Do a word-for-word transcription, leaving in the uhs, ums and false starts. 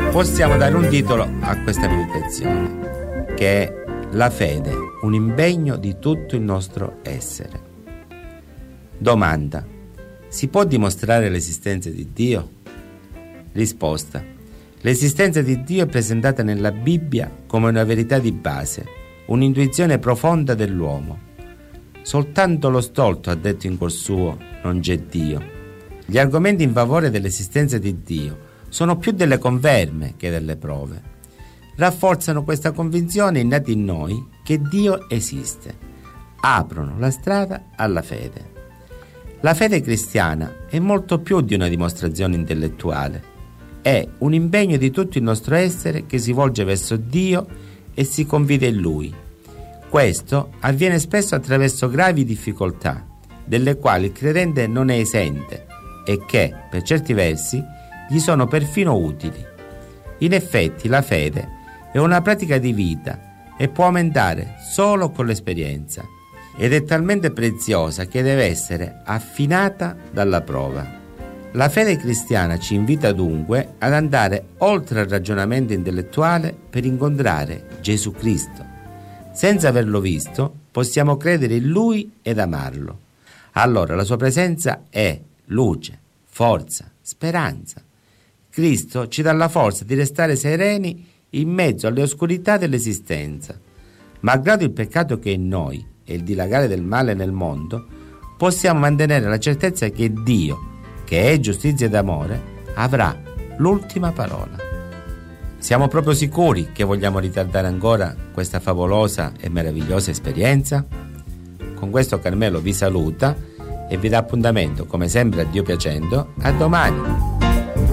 possiamo dare un titolo a questa meditazione, che è la fede, un impegno di tutto il nostro essere. Domanda: si può dimostrare l'esistenza di Dio? Risposta: l'esistenza di Dio è presentata nella Bibbia come una verità di base, un'intuizione profonda dell'uomo. Soltanto lo stolto ha detto in cuor suo: non c'è Dio. Gli argomenti in favore dell'esistenza di Dio sono più delle conferme che delle prove. Rafforzano questa convinzione innata in noi che Dio esiste. Aprono la strada alla fede. La fede cristiana è molto più di una dimostrazione intellettuale. È un impegno di tutto il nostro essere che si volge verso Dio e si confida in Lui. Questo avviene spesso attraverso gravi difficoltà, delle quali il credente non è esente e che, per certi versi, gli sono perfino utili. In effetti, la fede è una pratica di vita e può aumentare solo con l'esperienza, ed è talmente preziosa che deve essere affinata dalla prova. La fede cristiana ci invita dunque ad andare oltre il ragionamento intellettuale per incontrare Gesù Cristo. Senza averlo visto, possiamo credere in Lui ed amarlo. Allora la sua presenza è luce, forza, speranza. Cristo ci dà la forza di restare sereni in mezzo alle oscurità dell'esistenza. Malgrado il peccato che è in noi e il dilagare del male nel mondo, possiamo mantenere la certezza che Dio, che è giustizia ed amore, avrà l'ultima parola. Siamo proprio sicuri che vogliamo ritardare ancora questa favolosa e meravigliosa esperienza? Con questo Carmelo vi saluta e vi dà appuntamento, come sempre a Dio piacendo, a domani.